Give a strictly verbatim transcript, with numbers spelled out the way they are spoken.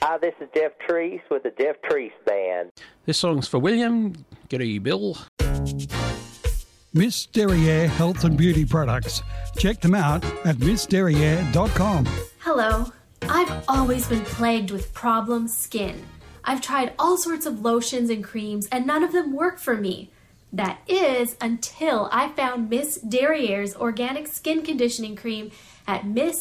Hi, this is Jeff Treese with the Jeff Treese Band. This song's for William. G'day, Bill. Miss Derriere Health and Beauty Products. Check them out at miss derriere dot com. Hello. I've always been plagued with problem skin. I've tried all sorts of lotions and creams, and none of them work for me. That is, until I found Miss Derriere's Organic Skin Conditioning Cream at miss